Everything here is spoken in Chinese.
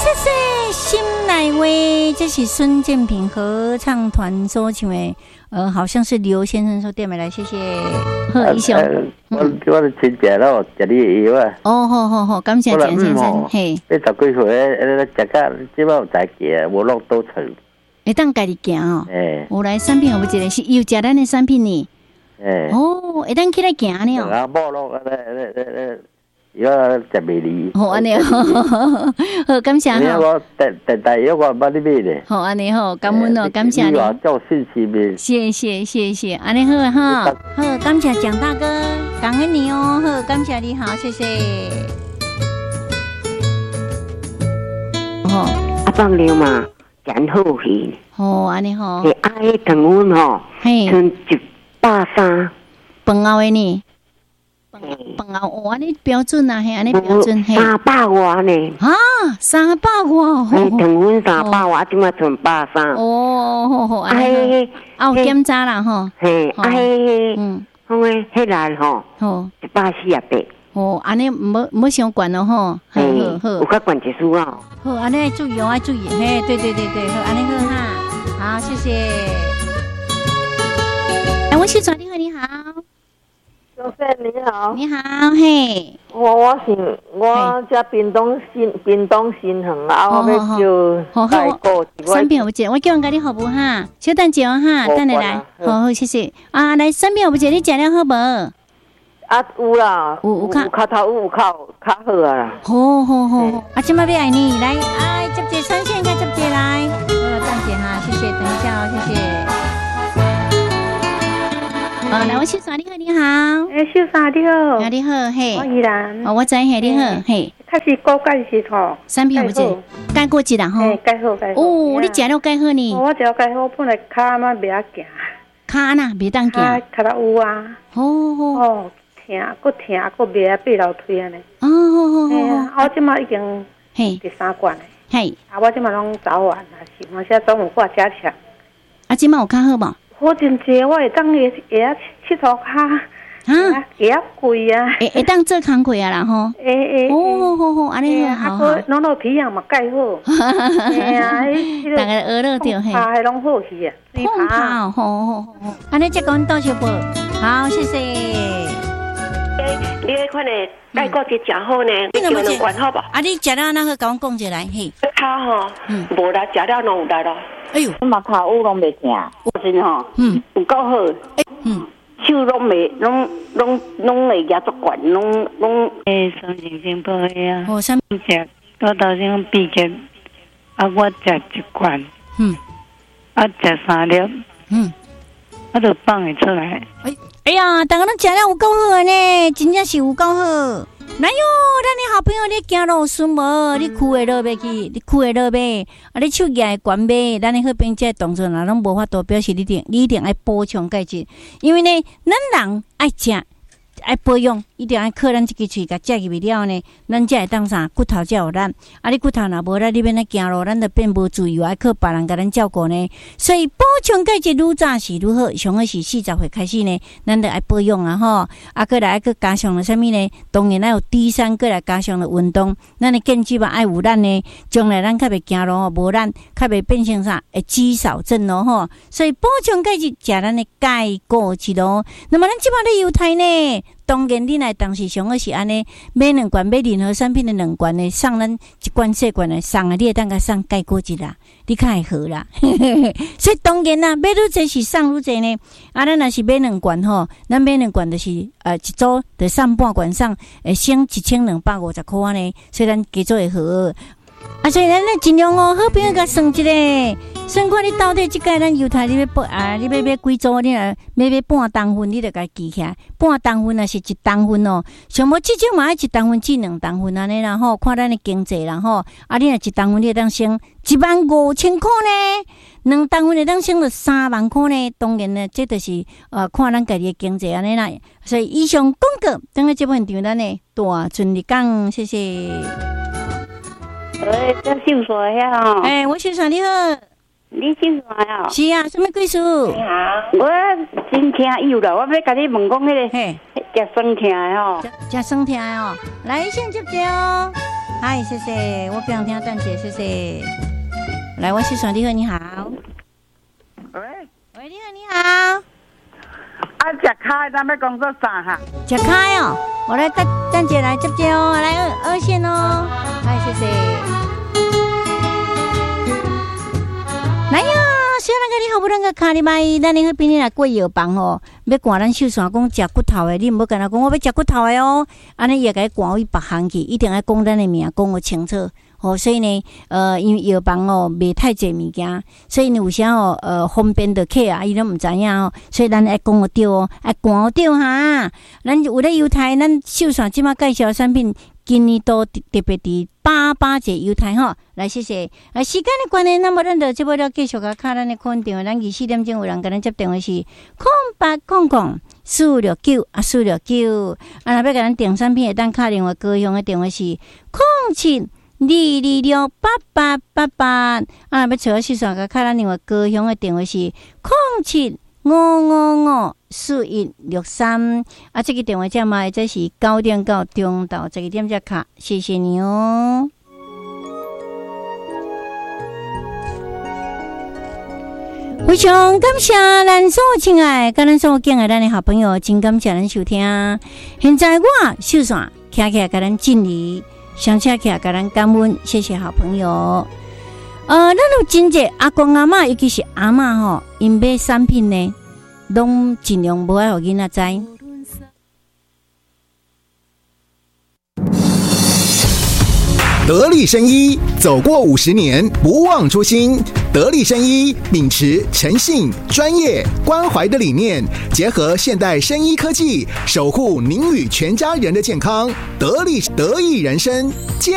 谢谢心内话，这是孙建平合唱团所唱的，好像是刘先生所点的来，谢谢贺医生。 我的亲戚咯，食你的药啊。 哦，好，感谢简先生。嘿 ，80几岁食到即摆有才行，无落倒床。 会当家己行哦。 诶， 有来产品有一个是又食咱的产品呢。 诶。 哦，会当起来行呢。 啊，无咯，药食袂离。 好安尼，好感谢哈。 我大药我捌你买咧。 好安尼好，感恩哦，感谢你。 做信息面。 谢谢，安尼好哈，好感谢蒋大哥，感恩你哦，好感谢你好，谢谢。 哦，阿放了嘛，真好去。 哦，安尼好。 你阿姨糖温吼， 嘿， 剩130。 饭后的呢？饭后安尼标准啊，嘿，安尼标准嘿。 300外呢？ 啊，300外。 嘿，糖温300外，即马剩130。 哦，好，安尼好。有检查啦吼。 嘿，好诶，迄内吼， 好 148。 哦，安尼唔伤悬咯吼。好， 有较悬一丝哦。 好，安尼爱注意哦，爱注意。嘿，对，好，安尼好哈。好，谢谢。哎，我是传你好，你好。 小芬你好。 你好，嘿。 我家屏东新恒啊，我要叫代购。 三片有节，我叫人家你好不哈？小等者哈，等你来。好，谢谢。啊，来三片有节，你食了好无？ 啊，有啦，有卡头有较好啊。 好，啊，今麦要爱你来，哎，接接三线，接接来，等姐哈，谢谢，等一下哦，谢谢。来，我秀莎你好，你好。 秀莎你好。 你好，嘿。 我依然。 我知嘿，你好，嘿。 它是高钙是吼。 三片有节，钙过节啦吼。 钙好。 哦，你食了钙好呢？ 我食了钙好，本来骹嘛袂晓行。 骹呐，袂当行。 骹头有啊。哦。疼，佫袂晓爬楼梯安尼。我即马已经第3罐嘞。 嘿。 我即马拢早晚啊，是我现在中午我加强。 即马有较好无？ 好真济，我会当会晓佚佗骹，会晓贵啊， 会当做工课啊啦吼。好，安尼好。 弄到皮样嘛盖好。 大家学了着嘿。 爬拢好去啊，水爬。 好，安尼再讲多少步？好，谢谢。 你迄款的钙骨质真好呢，你叫人管好吧？ 你食了那个甲我讲一来嘿。 骹吼，无啦，食了拢有力咯。 哎呦， 嘛骹有拢袂疼，真吼，有够好，手拢袂，拢会举足悬，拢心情真不好啊。 我先食，我头先闭着，我食一罐，食3粒，我就放会出来。 哎呀，大家拢食了有够好呢，真正是有够好。哪有，咱的好朋友你行路顺无？你裤会落袂去，你裤会落袂？你手举会悬袂？咱的好朋友这动作若拢无法度，表示你一定爱补充钙质，因为呢，咱人爱食。爱保养，一定爱靠咱这个喙甲食入去了呢，咱才会当啥骨头才有力。你骨头若无力，你免来行路，咱就变无自由，爱靠别人甲咱照顾呢。所以补充钙质愈早是愈好，上好是40岁开始呢，咱就爱保养啊吼。过来再加上了啥物呢？当然爱有D3，过来加上了运动，咱的健肌嘛爱有咱呢，将来咱较袂行路哦，无咱较袂变成啥肌少症咯吼。所以补充钙质，食咱的钙骨质咯。那么咱即摆咧犹太呢？当然，你来当时上好是安尼，买2罐，买任何产品的2罐呢，送咱1罐小罐的送啊，你会当甲送钙骨质啦，你较会好啦。所以当然啦，买愈济是送愈济呢。咱若是买2罐吼，咱买2罐就是一组就送半罐，送省1250块安尼，所以咱加做会好。所以咱咧尽量好朋友甲算一个，算看你到底即届咱犹太你要你要买几组，你若买半重份，你就甲记起来。半重份若是1重份哦，上无至少嘛爱1重份至2重份安尼啦吼，看咱的经济啦吼。你若1重份，你会当省15000块呢；2重份会当省到3万块呢。当然呢，这就是看咱家己的经济安尼啦。所以以上广告，等下这部分场咱呢大顺利讲，谢谢。 这秀华呀！ 我秀华你好， 你秀华呀？ 是啊，什么贵事？ 你好，我真听有啦，我要甲你问讲迄个，食酸疼的吼， 食酸疼的哦，来先接哦。 嗨，谢谢，我不想听段姐，谢谢。来，我是爽弟哥，你好。 喂， 你好，你好。 啊，食开，咱要工作啥哈？ 食开哦，我来蛋姐来接接哦，来二线哦。嗨，谢谢。来哟，小人个你好不能个卡哩麦，咱你去边来过药房哦，要赶咱秀山讲食骨头的，你唔好跟他讲我要食骨头的哦，安尼也该赶去别行去，一定要讲咱的名，讲个清楚。哦，所以呢，因为药房哦卖太济物件，所以呢有时候方便的客啊，伊都唔知影哦，所以咱爱讲个对哦，爱讲对哈。咱有咧优待，咱秀山即马介绍产品，今年都特别伫88节优待吼。来，谢谢。时间的关系，那么咱就这波要继续甲卡咱的空电话，咱24点钟有人跟咱接电话是0800-469啊469，啊，若要甲咱订产品，咱卡电话高雄的电话是07-226-8888，啊，要找秀山甲卡咱电话高雄的电话是07-555-4163，啊，这个电话号码这是9点到中到12点才卡，谢谢你哦。非常感谢咱所有亲爱跟咱所有敬爱咱的好朋友，真感谢咱收听。现在我秀山徛起来跟咱敬礼，上车起来跟咱感恩，谢谢好朋友。咱有真济阿公阿嬷，尤其是阿嬷吼，因买产品呢，拢尽量无爱互囡仔知。 得力生医走过50年，不忘初心。得力生医秉持诚信、专业、关怀的理念，结合现代生医科技，守护您与全家人的健康。得益人生。